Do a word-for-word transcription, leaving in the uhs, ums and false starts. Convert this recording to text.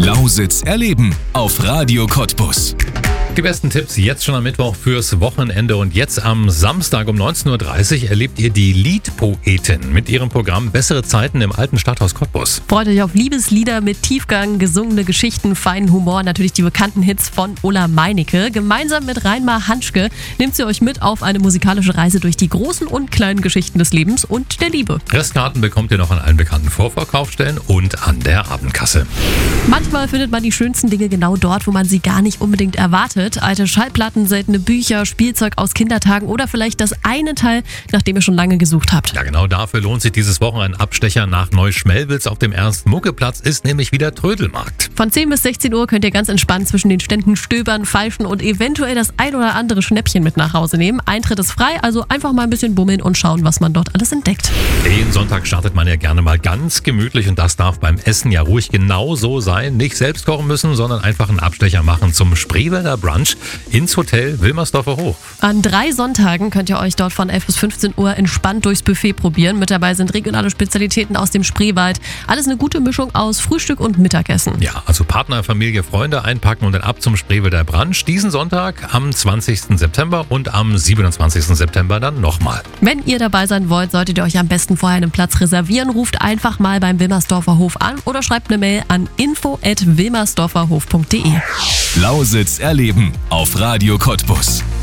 Lausitz erleben auf Radio Cottbus. Die besten Tipps jetzt schon am Mittwoch fürs Wochenende und jetzt am Samstag um neunzehn Uhr dreißig erlebt ihr die Liedpoetin mit ihrem Programm Bessere Zeiten im alten Stadthaus Cottbus. Freut euch auf Liebeslieder mit Tiefgang, gesungene Geschichten, feinen Humor, natürlich die bekannten Hits von Ulla Meinecke. Gemeinsam mit Reinmar Hanschke nimmt sie euch mit auf eine musikalische Reise durch die großen und kleinen Geschichten des Lebens und der Liebe. Restkarten bekommt ihr noch an allen bekannten Vorverkaufsstellen und an der Abendkasse. Manchmal findet man die schönsten Dinge genau dort, wo man sie gar nicht unbedingt erwartet. Alte Schallplatten, seltene Bücher, Spielzeug aus Kindertagen oder vielleicht das eine Teil, nach dem ihr schon lange gesucht habt. Ja, genau dafür lohnt sich dieses Wochenende ein Abstecher nach Neuschmelwitz auf dem Ernst-Mucke-Platz, ist nämlich wieder Trödelmarkt. Von zehn bis sechzehn Uhr könnt ihr ganz entspannt zwischen den Ständen stöbern, feilschen und eventuell das ein oder andere Schnäppchen mit nach Hause nehmen. Eintritt ist frei, also einfach mal ein bisschen bummeln und schauen, was man dort alles entdeckt. Den Sonntag startet man ja gerne mal ganz gemütlich und das darf beim Essen ja ruhig genau so sein. Nicht selbst kochen müssen, sondern einfach einen Abstecher machen zum Spreewälder Brunch ins Hotel Wilmersdorfer Hof. An drei Sonntagen könnt ihr euch dort von elf bis fünfzehn Uhr entspannt durchs Buffet probieren. Mit dabei sind regionale Spezialitäten aus dem Spreewald. Alles eine gute Mischung aus Frühstück und Mittagessen. Ja, also Partner, Familie, Freunde einpacken und dann ab zum Spreewälder Brunch. Diesen Sonntag am zwanzigsten September und am siebenundzwanzigsten September dann nochmal. Wenn ihr dabei sein wollt, solltet ihr euch am besten vorher einen Platz reservieren. Ruft einfach mal beim Wilmersdorfer Hof an oder schreibt eine Mail an info at wilmersdorferhof punkt de. Lausitz erleben auf Radio Cottbus.